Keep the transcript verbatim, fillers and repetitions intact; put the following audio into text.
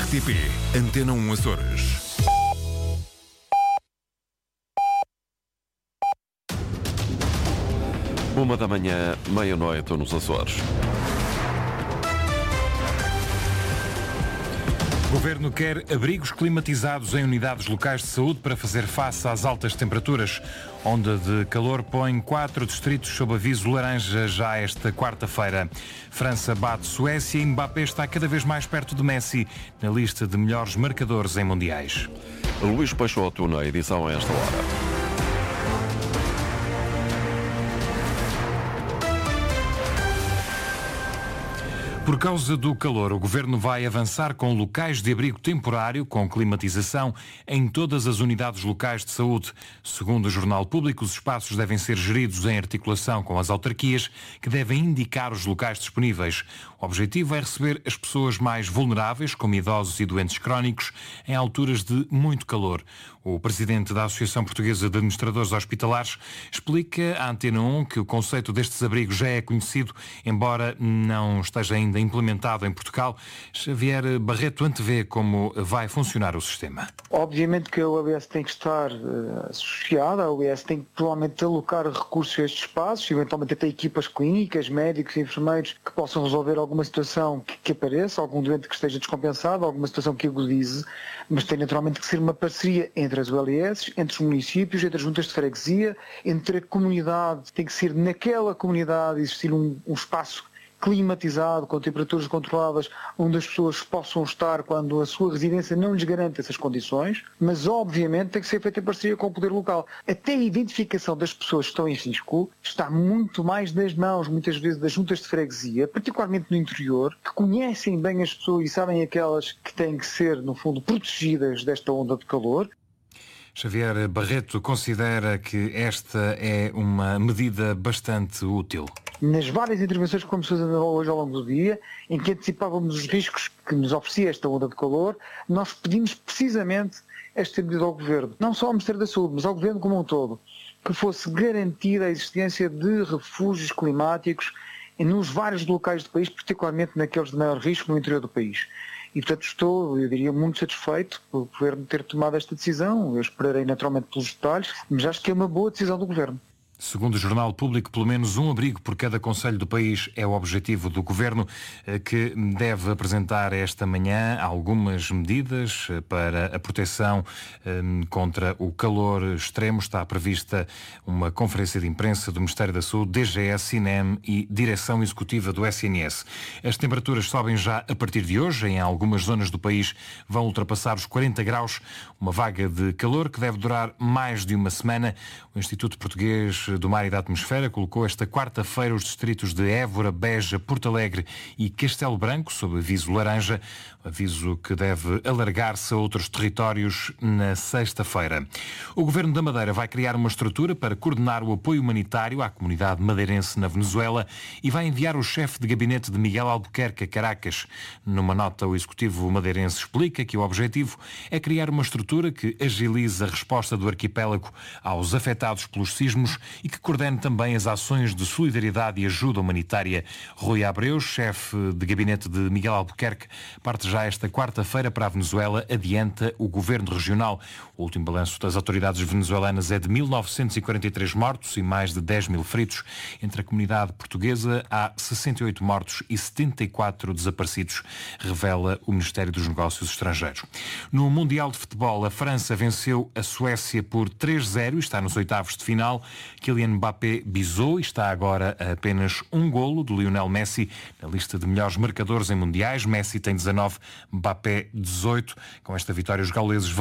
T P, Antena um Açores. Uma da manhã, meia-noite nos Açores. O Governo quer abrigos climatizados em unidades locais de saúde para fazer face às altas temperaturas. Onda de calor põe quatro distritos sob aviso laranja já esta quarta-feira. França bate Suécia e Mbappé está cada vez mais perto de Messi na lista de melhores marcadores em mundiais. Luís Peixoto na edição a esta hora. Por causa do calor, o Governo vai avançar com locais de abrigo temporário, com climatização, em todas as unidades locais de saúde. Segundo o Jornal Público, os espaços devem ser geridos em articulação com as autarquias, que devem indicar os locais disponíveis. O objetivo é receber as pessoas mais vulneráveis, como idosos e doentes crónicos, em alturas de muito calor. O presidente da Associação Portuguesa de Administradores Hospitalares explica à Antena um que o conceito destes abrigos já é conhecido, embora não esteja ainda implementado em Portugal. Xavier Barreto antevê como vai funcionar o sistema. Obviamente que a U A B S tem que estar uh, associada, a U A B S tem que provavelmente alocar recursos a estes espaços, eventualmente até equipas clínicas, médicos e enfermeiros que possam resolver alguma situação que, que apareça, algum doente que esteja descompensado, alguma situação que agudize, mas tem naturalmente que ser uma parceria entre as U L S, entre os municípios, entre as juntas de freguesia, entre a comunidade. Tem que ser naquela comunidade existir um, um espaço climatizado, com temperaturas controladas, onde as pessoas possam estar quando a sua residência não lhes garante essas condições, mas obviamente tem que ser feita em parceria com o poder local. Até a identificação das pessoas que estão em risco está muito mais nas mãos, muitas vezes, das juntas de freguesia, particularmente no interior, que conhecem bem as pessoas e sabem aquelas que têm que ser, no fundo, protegidas desta onda de calor. Xavier Barreto considera que esta é uma medida bastante útil. Nas várias intervenções que vamos fazer hoje ao longo do dia, em que antecipávamos os riscos que nos oferecia esta onda de calor, nós pedimos precisamente esta medida ao Governo, não só ao Ministério da Saúde, mas ao Governo como um todo, que fosse garantida a existência de refúgios climáticos nos vários locais do país, particularmente naqueles de maior risco no interior do país. E, portanto, estou, eu diria, muito satisfeito pelo Governo ter tomado esta decisão. Eu esperarei naturalmente pelos detalhes, mas acho que é uma boa decisão do Governo. Segundo o Jornal Público, pelo menos um abrigo por cada concelho do país é o objetivo do Governo, que deve apresentar esta manhã algumas medidas para a proteção contra o calor extremo. Está prevista uma conferência de imprensa do Ministério da Saúde, D G S, I N E M e Direção Executiva do S N S. As temperaturas sobem já a partir de hoje. Em algumas zonas do país vão ultrapassar os quarenta graus, uma vaga de calor que deve durar mais de uma semana. O Instituto Português do Mar e da Atmosfera colocou esta quarta-feira os distritos de Évora, Beja, Porto Alegre e Castelo Branco sob aviso laranja, aviso que deve alargar-se a outros territórios na sexta-feira. O Governo da Madeira vai criar uma estrutura para coordenar o apoio humanitário à comunidade madeirense na Venezuela e vai enviar o chefe de gabinete de Miguel Albuquerque a Caracas. Numa nota, o Executivo madeirense explica que o objetivo é criar uma estrutura que agilize a resposta do arquipélago aos afetados pelos sismos e que coordene também as ações de solidariedade e ajuda humanitária. Rui Abreu, chefe de gabinete de Miguel Albuquerque, parte já esta quarta-feira para a Venezuela, adianta o governo regional. O último balanço das autoridades venezuelanas é de mil novecentos e quarenta e três mortos e mais de dez mil feridos. Entre a comunidade portuguesa há sessenta e oito mortos e setenta e quatro desaparecidos, revela o Ministério dos Negócios Estrangeiros. No Mundial de Futebol, a França venceu a Suécia por três a zero e está nos oitavos de final. Kylian Mbappé bisou e está agora a apenas um golo de Lionel Messi na lista de melhores marcadores em mundiais. Messi tem dezanove, Mbappé dezoito. Com esta vitória, os gauleses